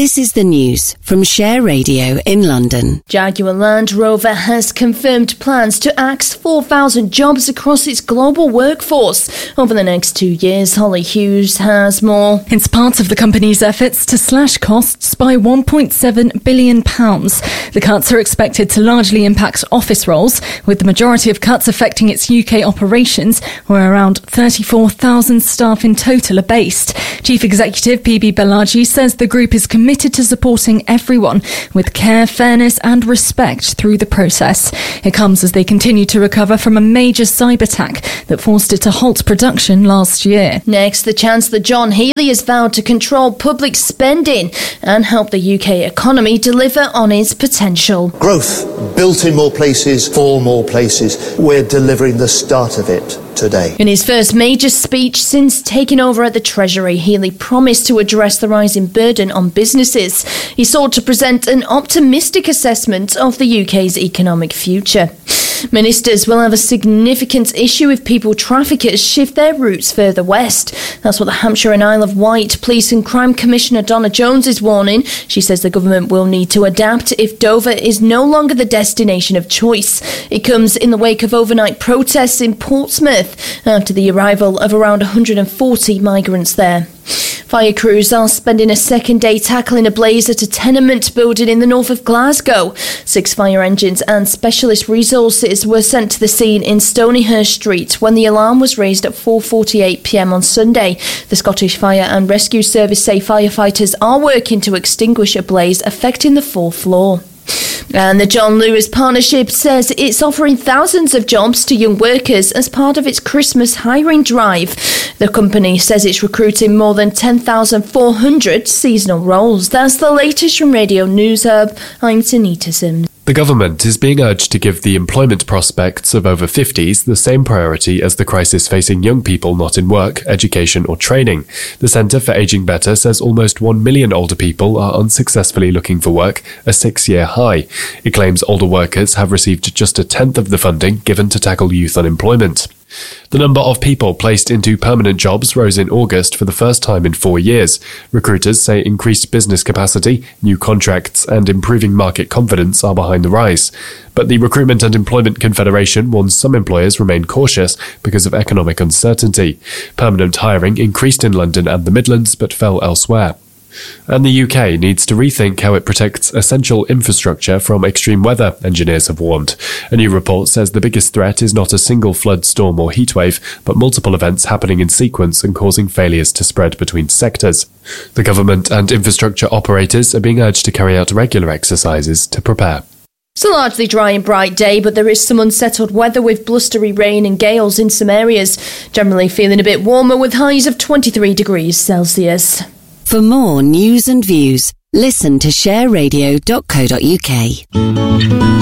This is the news from Share Radio in London. Jaguar Land Rover has confirmed plans to axe 4,000 jobs across its global workforce over the next 2 years. Holly Hughes has more. It's part of the company's efforts to slash costs by £1.7 billion. The cuts are expected to largely impact office roles, with the majority of cuts affecting its UK operations, where around 34,000 staff in total are based. Chief Executive PB Balaji says the group is committed to supporting everyone with care, fairness and respect through the process. It comes as they continue to recover from a major cyber attack that forced it to halt production last year. Next, the Chancellor John Healey has vowed to control public spending and help the UK economy deliver on its potential. Growth built in more places for more places. We're delivering the start of it today. In his first major speech since taking over at the Treasury, Healey promised to address the rising burden on businesses. He sought to present an optimistic assessment of the UK's economic future. Ministers will have a significant issue if people traffickers shift their routes further west. That's what the Hampshire and Isle of Wight Police and Crime Commissioner Donna Jones is warning. She says the government will need to adapt if Dover is no longer the destination of choice. It comes in the wake of overnight protests in Portsmouth after the arrival of around 140 migrants there. Fire crews are spending a second day tackling a blaze at a tenement building in the north of Glasgow. 6 fire engines and specialist resources were sent to the scene in Stonyhurst Street when the alarm was raised at 4:48 p.m. on Sunday. The Scottish Fire and Rescue Service say firefighters are working to extinguish a blaze affecting the 4th floor. And the John Lewis Partnership says it's offering thousands of jobs to young workers as part of its Christmas hiring drive. The company says it's recruiting more than 10,400 seasonal roles. That's the latest from Radio News Hub. I'm Tanita Sims. The government is being urged to give the employment prospects of over 50s the same priority as the crisis facing young people not in work, education or training. The Centre for Ageing Better says almost 1 million older people are unsuccessfully looking for work, a 6-year high. It claims older workers have received just a tenth of the funding given to tackle youth unemployment. The number of people placed into permanent jobs rose in August for the first time in 4 years. Recruiters say increased business capacity, new contracts and improving market confidence are behind the rise. But the Recruitment and Employment Confederation warns some employers remain cautious because of economic uncertainty. Permanent hiring increased in London and the Midlands but fell elsewhere. And the UK needs to rethink how it protects essential infrastructure from extreme weather, engineers have warned. A new report says the biggest threat is not a single flood, storm or heatwave, but multiple events happening in sequence and causing failures to spread between sectors. The government and infrastructure operators are being urged to carry out regular exercises to prepare. It's a largely dry and bright day, but there is some unsettled weather with blustery rain and gales in some areas. Generally feeling a bit warmer with highs of 23 degrees Celsius. For more news and views, listen to shareradio.co.uk.